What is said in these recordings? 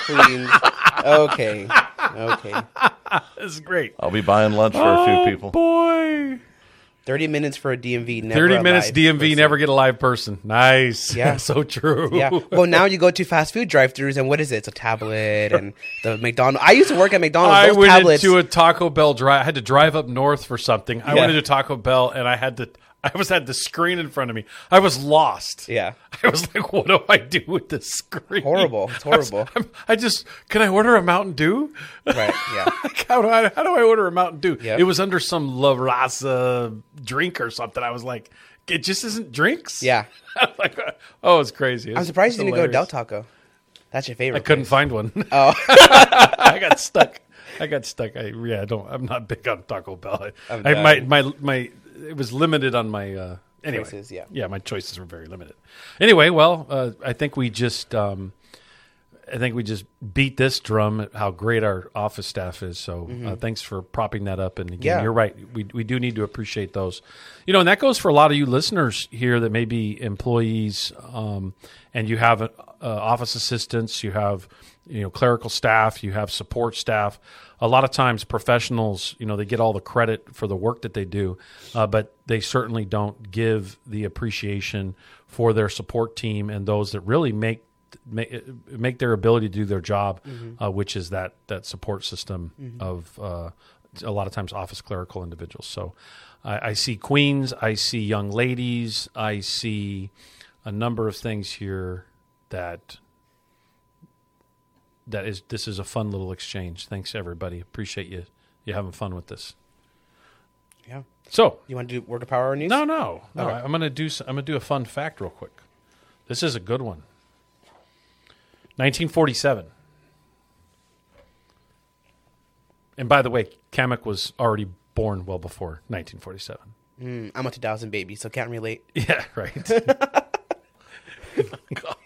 Queens. Okay. This is great. I'll be buying lunch for a few people. Boy. 30 minutes for a DMV. Never 30 a minutes live DMV, person. never get a live person. Nice. Yeah. So true. Yeah. Well, now you go to fast food drive-thrus, and what is it? It's a tablet and the McDonald's. I used to work at McDonald's. I Those went tablets. into a Taco Bell drive. I had to drive up north for something. I Yeah. went into Taco Bell, and I had the screen in front of me. I was lost. Yeah. I was like, what do I do with this screen? Horrible. It's horrible. Can I order a Mountain Dew? Right. Yeah. How do I order a Mountain Dew? Yep. It was under some La Raza drink or something. I was like, it just isn't drinks? Yeah. I'm like, oh, it's crazy. I'm surprised you didn't go to Del hilarious. Taco. That's your favorite. I couldn't place. find one. Oh. I got stuck. I'm not big on Taco Bell. My it was limited on my anyway. Choices, yeah. Yeah, my choices were very limited. Anyway, well, I think we just beat this drum at how great our office staff is. So thanks for propping that up. And again, Yeah. you're right. We do need to appreciate those. And that goes for a lot of you listeners here that may be employees, and you have office assistants, you have clerical staff, you have support staff. A lot of times professionals, they get all the credit for the work that they do, but they certainly don't give the appreciation for their support team and those that really make their ability to do their job, which is that support system of a lot of times office clerical individuals. So I see queens, I see young ladies, I see a number of things here this is a fun little exchange. Thanks everybody. Appreciate you having fun with this. Yeah. So You want to do word of power news? no. All right. I'm gonna do a fun fact real quick. This is a good one. 1947. And by the way, Kamek was already born well before 1947. I'm a 2000 baby, so can't relate. Yeah, right. God.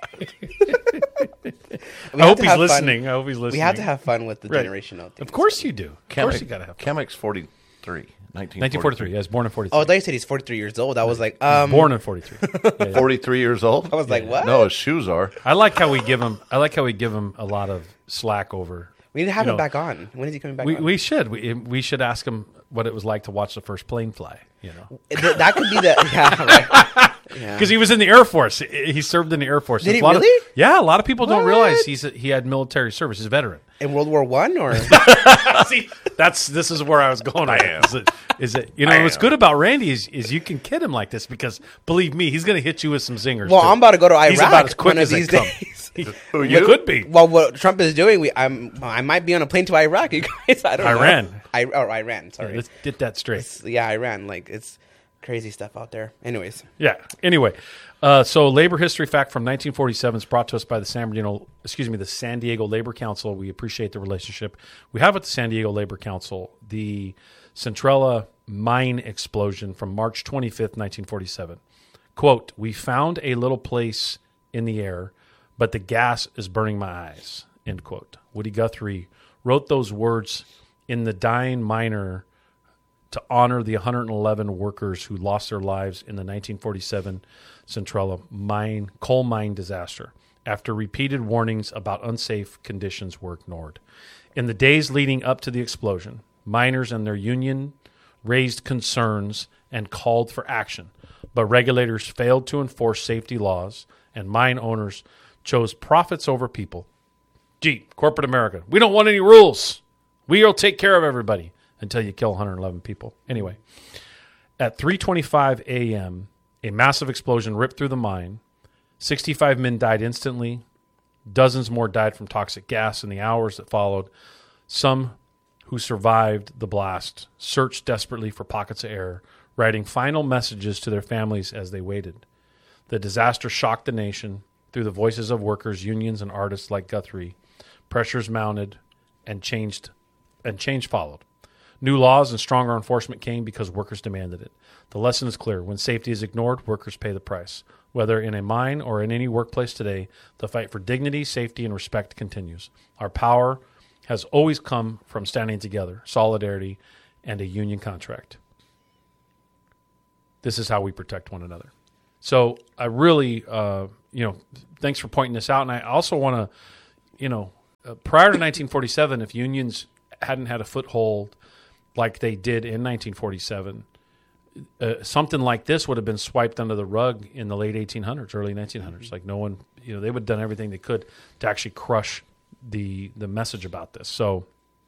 We I have hope to he's have listening. fun. I hope he's listening. We have to have fun with the Right. generational things. Of course you do. Of course you got to have fun. Kamek's 43. 1943. Yeah, I was born in 43. Oh, I thought you said he's 43 years old. I was like, born in 43. Yeah, yeah. 43 years old? I was like, what? No, his shoes are. I like how we give him a lot of slack over. We need to have you him know, back on. When is he coming back on? We should. We should ask him what it was like to watch the first plane fly. That could be the yeah. Right. Yeah. Because he was in the Air Force. He served in the Air Force. Did he A lot of- really? Yeah, a lot of people don't What? realize he had military service. He's a veteran. In World War One or See, this is where I was going. Is it what's good about Randy is you can kid him like this because believe me, he's going to hit you with some zingers. well, too. I'm about to go to Iraq. He's about as quick one of as they these come. days. Who, You you? could be. Well, what Trump is doing, I might be on a plane to Iraq. You guys, I don't know. Iran. Iran. Sorry. Let's get that straight. Yeah, Iran. Like it's crazy stuff out there. Anyways, Yeah. Anyway, so labor history fact from 1947 is brought to us by the San Diego Labor Council. We appreciate the relationship we have with the San Diego Labor Council. The Centrella mine explosion from March 25th, 1947. Quote, "We found a little place in the air, but the gas is burning my eyes." End quote. Woody Guthrie wrote those words in The Dying Miner to honor the 111 workers who lost their lives in the 1947 Centrella coal mine disaster after repeated warnings about unsafe conditions were ignored. In the days leading up to the explosion, miners and their union raised concerns and called for action, but regulators failed to enforce safety laws, and mine owners chose profits over people. Gee, corporate America, we don't want any rules. We'll take care of everybody until you kill 111 people. Anyway, at 3:25 a.m., a massive explosion ripped through the mine. 65 men died instantly. Dozens more died from toxic gas in the hours that followed. Some who survived the blast searched desperately for pockets of air, writing final messages to their families as they waited. The disaster shocked the nation through the voices of workers, unions, and artists like Guthrie. Pressures mounted and change followed. New laws and stronger enforcement came because workers demanded it. The lesson is clear. When safety is ignored, workers pay the price. Whether in a mine or in any workplace today, the fight for dignity, safety, and respect continues. Our power has always come from standing together, solidarity, and a union contract. This is how we protect one another. So I really, thanks for pointing this out. And I also want to, prior to 1947, if unions hadn't had a foothold like they did in 1947, something like this would have been swiped under the rug in the late 1800s, early 1900s. Like no one, they would have done everything they could to actually crush the message about this. So,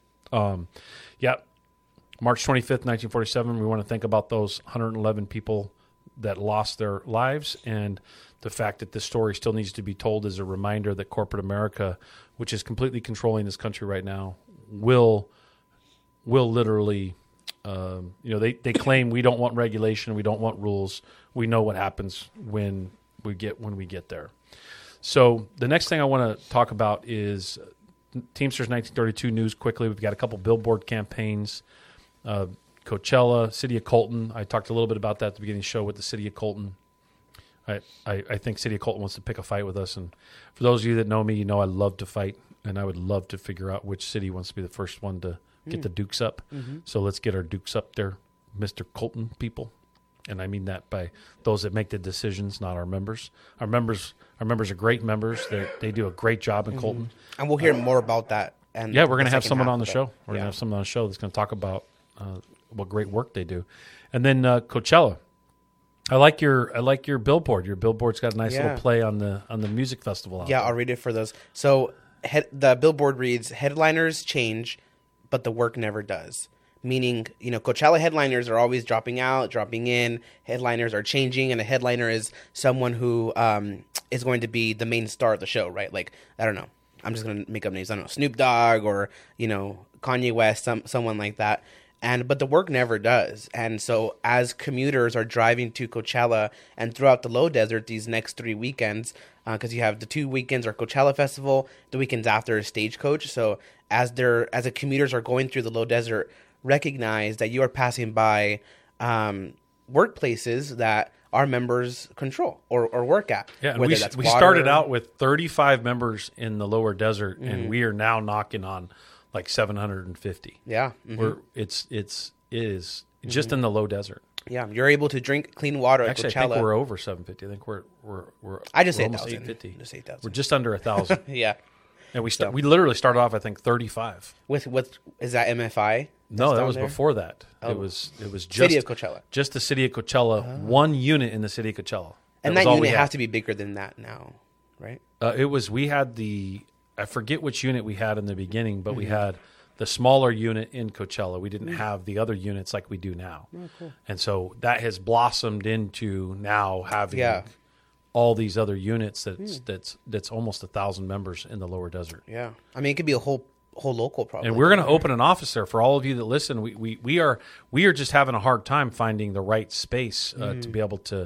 March 25th, 1947, we want to think about those 111 people that lost their lives, and the fact that this story still needs to be told as a reminder that corporate America, which is completely controlling this country right now, will literally, they claim we don't want regulation, we don't want rules. We know what happens when we get there. So the next thing I want to talk about is Teamsters 1932 news quickly. We've got a couple billboard campaigns. Coachella, City of Colton. I talked a little bit about that at the beginning of the show with the City of Colton. I think City of Colton wants to pick a fight with us. And for those of you that know me, I love to fight, and I would love to figure out which city wants to be the first one to get the Dukes up. Mm-hmm. So let's get our Dukes up there, Mr. Colton people. And I mean that by those that make the decisions, not our members. Our members are great members. They do a great job in Colton. And we'll hear more about that. And we're going to have someone on the show. We're going to have someone on the show that's going to talk about what great work they do. And then Coachella. I like your billboard. Your billboard's got a nice little play on the music festival. I'll read it for those. So the billboard reads, "Headliners change, but the work never does." Meaning, Coachella headliners are always dropping out, dropping in. Headliners are changing, and a headliner is someone who is going to be the main star of the show, right? Like, I don't know. I'm just going to make up names. I don't know, Snoop Dogg or, Kanye West, someone like that. But the work never does. And so as commuters are driving to Coachella and throughout the Low Desert these next 3 weekends, because you have the 2 weekends are Coachella Festival, the weekends after is Stagecoach. So as the commuters are going through the Low Desert, recognize that you are passing by workplaces that our members control or work at. Yeah, and we started out with 35 members in the Lower Desert, and we are now knocking on like 750. Yeah, it is just in the Low Desert. Yeah, you're able to drink clean water at Coachella. Actually, I think we're over 750. I think we're I just say almost 1,000. 850. Just 8,000. We're just under 1,000. Yeah. And we literally started off, I think, 35. With is that MFI? No, that was before that. Oh. It was just City of Coachella. Just the City of Coachella, one unit in the City of Coachella. And that unit has to be bigger than that now, right? We had I forget which unit we had in the beginning, but we had the smaller unit in Coachella. We didn't have the other units like we do now. Oh, cool. And so that has blossomed into now having all these other units that's almost 1,000 members in the Lower Desert. Yeah. I mean, it could be a whole local probably. And we're going to open an office there for all of you that listen. We are just having a hard time finding the right space to be able to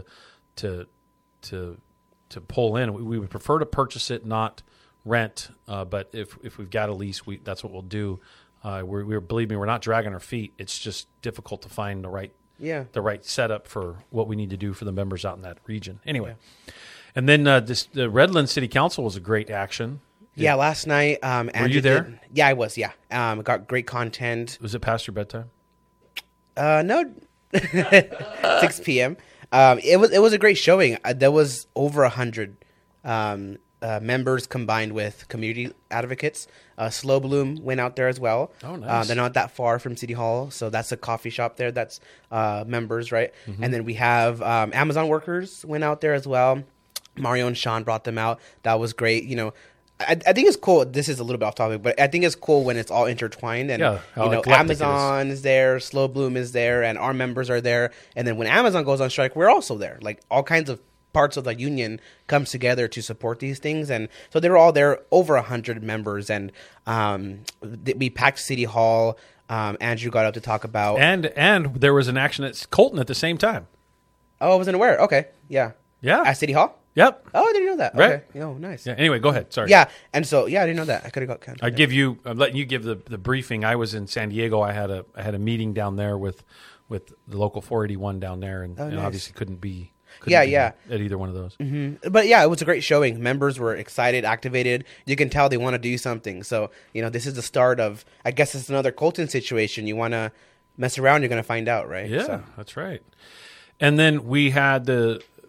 pull in. We would prefer to purchase it, not rent. But if we've got a lease, that's what we'll do. Believe me, we're not dragging our feet. It's just difficult to find the right setup for what we need to do for the members out in that region. Anyway, and then the Redlands City Council was a great action. Yeah, last night. Andrew you there? Yeah, I was. Yeah, got great content. Was it past your bedtime? No, 6 p.m. It was a great showing. There was over 100 members combined with community advocates. Slow Bloom went out there as well. Oh, nice. They're not that far from City Hall, so that's a coffee shop there. That's members, right? Mm-hmm. And then we have Amazon workers went out there as well. Mario and Sean brought them out. That was great. I think it's cool. This is a little bit off topic, but I think it's cool when it's all intertwined. And Amazon is there, Slow Bloom is there, and our members are there. And then when Amazon goes on strike, we're also there. Like all kinds of parts of the union comes together to support these things, and so they were all there. Over 100 members, and we packed City Hall. Andrew got up to talk about, and there was an action at Colton at the same time. Oh, I wasn't aware. Okay, yeah, at City Hall. Yep. Oh, I didn't know that. Right. Okay. Oh, nice. Yeah. Anyway, go ahead. Sorry. Yeah, and so I didn't know that. I could have got content. I'm letting you give the briefing. I was in San Diego. I had a meeting down there with the local 481 down there, and obviously couldn't be at either one of those. Mm-hmm. But yeah, it was a great showing. Members were excited, activated. You can tell they want to do something. So this is the start of. I guess it's another Colton situation. You want to mess around, you're going to find out, right? Yeah, That's right. And then we had the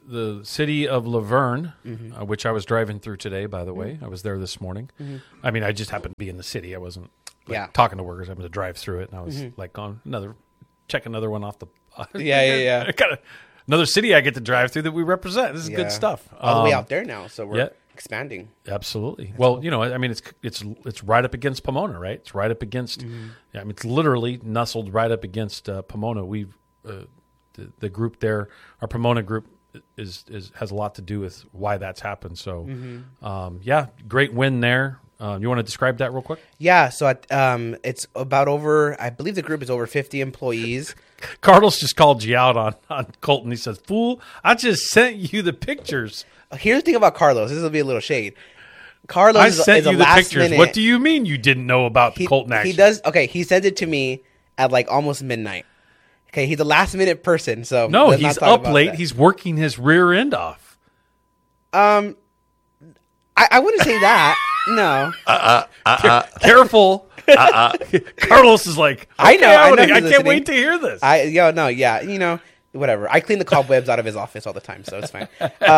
the city of Laverne, Mm-hmm. which I was driving through today, by the way. I was there this morning. I mean, I just happened to be in the city. I wasn't Yeah. talking to workers. I happened to drive through it, and I was like on check another one off the. Yeah. Got another city I get to drive through that we represent. This is Yeah. good stuff. All the way out there now, so we're yeah. expanding. Absolutely. Well, I mean, it's right up against Pomona, right? It's right up against. I mean, it's literally nestled right up against Pomona. We've the group there, our Pomona group, has a lot to do with why that's happened. So, yeah, great win there. You want to describe that real quick? Yeah, so it's about over. I believe the group is over 50 employees. Carlos just called you out on Colton. He says, "Fool, I just sent you the pictures. Here's the thing about Carlos. This will be a little shade. Carlos I is sent a you the last pictures. minute. What do you mean you didn't know about the Colton action?" He does. Okay, he sent it to me at like almost midnight. Okay, he's a last minute person. So No, let's not he's talk up about late. that. He's working his rear end off. I wouldn't say that. No. Careful. Carlos is like, I know, "Okay, I know I he's can't listening. wait to hear this. Whatever. I clean the cobwebs out of his office all the time, so it's fine.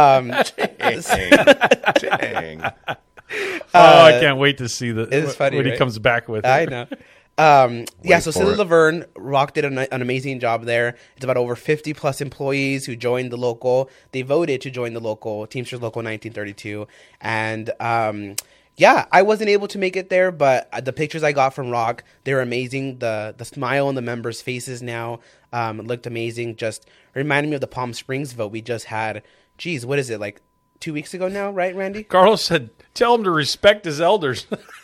Dang. I can't wait to see it's funny, when he right? comes back with I it. know. So for City it. Laverne Rock did an amazing job there. It's about over 50 plus employees who joined the local. They voted to join the local Teamsters Local 1932, and I wasn't able to make it there, but the pictures I got from Rock, they're amazing. The smile on the members' faces now looked amazing. Just reminded me of the Palm Springs vote we just had. Geez, what is it, like 2 weeks ago now, right, Randy? Carlos said, "Tell him to respect his elders."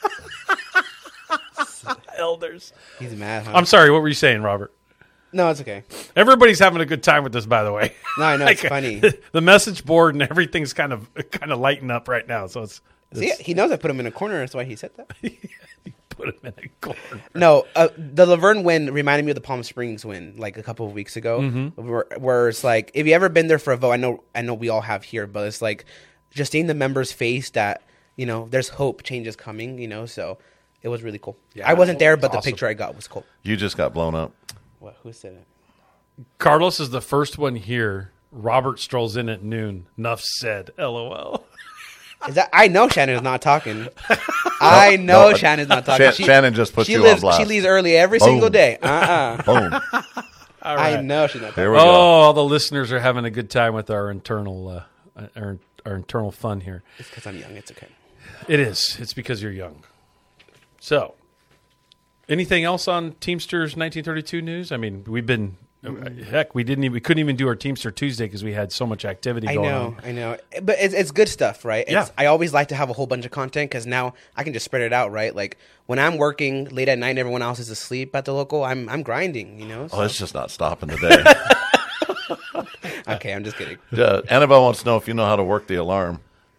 Elders. He's mad, huh? I'm sorry. What were you saying, Robert? No, it's okay. Everybody's having a good time with this, by the way. No, I know, it's funny. The message board and everything's kind of lighting up right now. So it's See, he knows I put him in a corner. That's why he said that. put him in a corner. No, the Laverne win reminded me of the Palm Springs win like a couple of weeks ago, where it's like, if you ever been there for a vote, I know we all have here, but it's like just seeing the members' face that there's hope, change is coming. So it was really cool. Yeah, I wasn't there, but awesome. the picture I got was cool. You just got blown up. What? Who said it? Carlos is the first one here. Robert strolls in at noon. Nuff said, "LOL." Is that? I know Shannon's not talking. I know no, Shannon's not talking. Shannon just put she you lives, on blast. She leaves early every single day. Boom. I know she's not There talking. we Oh, go. all the listeners are having a good time with our internal fun here. It's because I'm young. It's okay. It is. It's because you're young. So, anything else on Teamsters 1932 news? I mean, we've been heck, we couldn't even do our Teamster Tuesday because we had so much activity going on. I know, but it's good stuff, right? Yeah. I always like to have a whole bunch of content because now I can just spread it out, right? Like when I'm working late at night, and everyone else is asleep at the local. I'm grinding, Oh, it's just not stopping today. Okay, I'm just kidding. Annabelle wants to know if you know how to work the alarm.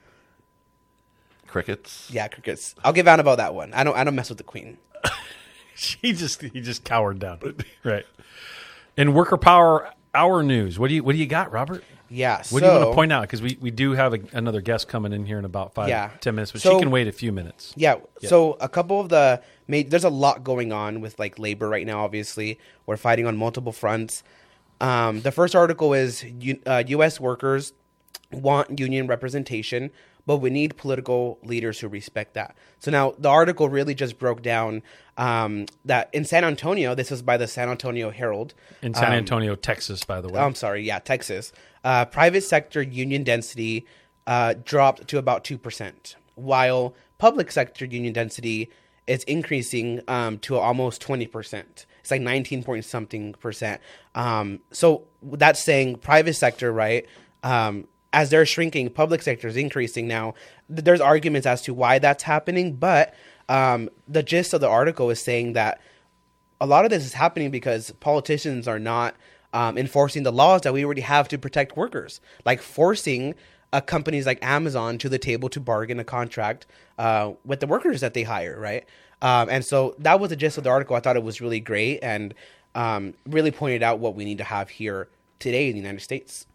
Crickets. Yeah, crickets. I'll give Annabelle that one. I don't mess with the queen. He just cowered down. Right. In Worker Power Hour news, what do you got, Robert? Yeah. What do you want to point out? Because we do have another guest coming in here in about 10 minutes, but she So- can wait a few minutes. Yeah. So a couple of there's a lot going on with like labor right now. Obviously, we're fighting on multiple fronts. The first article is U.S. workers want union representation, but we need political leaders who respect that. So now the article really just broke down that in San Antonio, this is by the San Antonio Herald. In San Antonio, Texas, by the way. I'm sorry, yeah, Texas. Private sector union density dropped to about 2%, while public sector union density is increasing to almost 20%. It's like 19 point something percent. So that's saying private sector, right? As they're shrinking, public sector is increasing. Now, there's arguments as to why that's happening, but the gist of the article is saying that a lot of this is happening because politicians are not enforcing the laws that we already have to protect workers, like forcing companies like Amazon to the table to bargain a contract with the workers that they hire, right? And so that was the gist of the article. I thought it was really great and really pointed out what we need to have here today in the United States.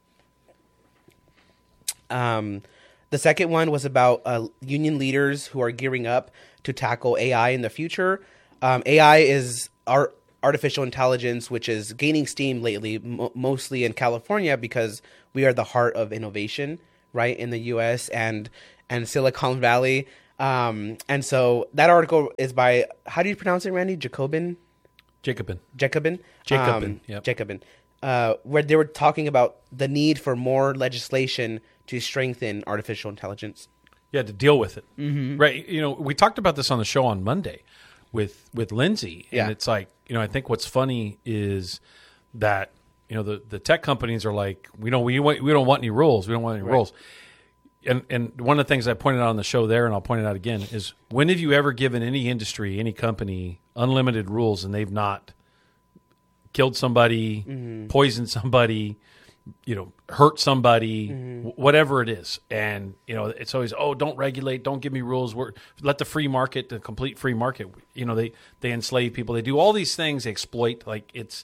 The second one was about union leaders who are gearing up to tackle AI in the future. AI is artificial intelligence, which is gaining steam lately, mostly in California, because we are the heart of innovation, right, in the U.S. and Silicon Valley. And so that article is by, how do you pronounce it, Randy? Jacobin. Yep. Jacobin. Where they were talking about the need for more legislation to strengthen artificial intelligence. Yeah, to deal with it. Mm-hmm. Right. You know, we talked about this on the show on Monday with Lindsay. And it's like, you know, I think what's funny is that, you know, the tech companies are like, we don't want any rules. We don't want any rules. And one of the things I pointed out on the show there, and I'll point it out again, is when have you ever given any industry, any company, unlimited rules and they've not killed somebody, poisoned somebody, you know, hurt somebody, whatever it is. And, you know, it's always, don't regulate, don't give me rules. Let the free market, the complete free market, you know, they enslave people. They do all these things, they exploit. Like, it's,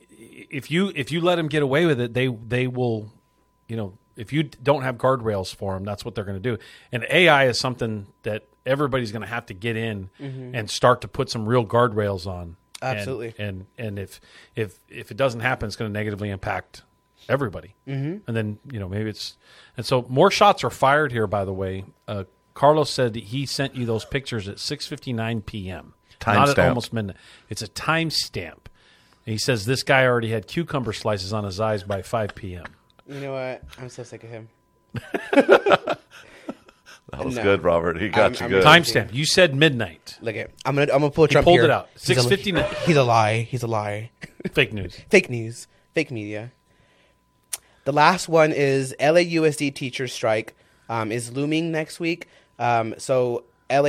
if you let them get away with it, they will, you know, if you don't have guardrails for them, that's what they're going to do. And AI is something that everybody's going to have to get in and start to put some real guardrails on. Absolutely. And if it doesn't happen, it's going to negatively impact everybody. And then, you know, maybe it's, and so more shots are fired here, by the way. Carlos said he sent you those pictures at 6:59 p.m. Not at almost midnight. It's a timestamp. And he says this guy already had cucumber slices on his eyes by 5 p.m. You know what? I'm so sick of him. That was good, Robert. He got you good. Timestamp. You said midnight. Look at, I'm gonna pull a He Trump pulled here. it out. 6:59. He's a lie. He's a lie. Fake news. Fake news. Fake media. The last one is LAUSD teacher strike is looming next week. So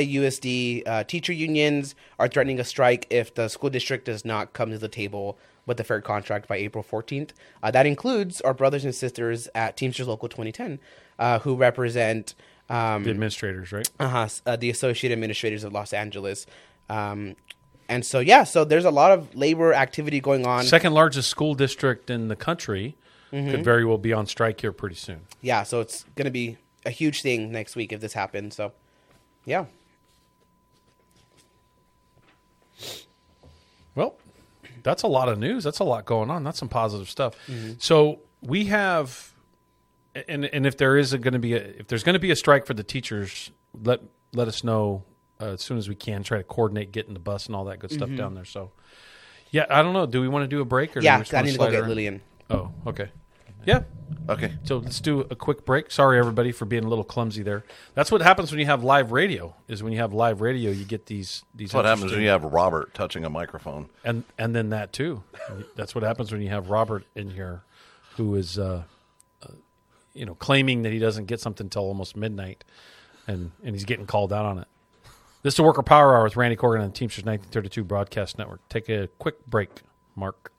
LAUSD teacher unions are threatening a strike if the school district does not come to the table with the fair contract by April 14th. That includes our brothers and sisters at Teamsters Local 2010, who represent The administrators, right? the Associate Administrators of Los Angeles. And so, yeah, so there's a lot of labor activity going on. Second largest school district in the country could very well be on strike here pretty soon. Yeah, so it's going to be a huge thing next week if this happens. So, yeah. Well, that's a lot of news. That's a lot going on. That's some positive stuff. So we have, and if there is going to be if there's going to be a strike for the teachers, let us know as soon as we can. Try to coordinate getting the bus and all that good stuff down there. So, yeah, I don't know. Do we want to do a break? Or Yeah, do we just I wanna need to go slide get around? Lillian. Oh, okay. Yeah. Okay. So let's do a quick break. Sorry, everybody, for being a little clumsy there. That's what happens when you have live radio. Is when you have live radio, you get these. That's what happens when you have Robert touching a microphone. And then that too. That's what happens when you have Robert in here, who is, claiming that he doesn't get something until almost midnight, and he's getting called out on it. This is the Worker Power Hour with Randy Corrigan on the Teamsters 1932 Broadcast Network. Take a quick break, Mark.